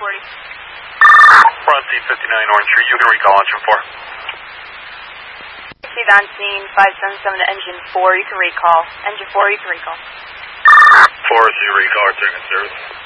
40. Front C59 Orange Tree, you can recall engine 4. Proceed on scene 577 to engine 4, you can recall. Engine 4, you can recall. 4 is your recall, taking service.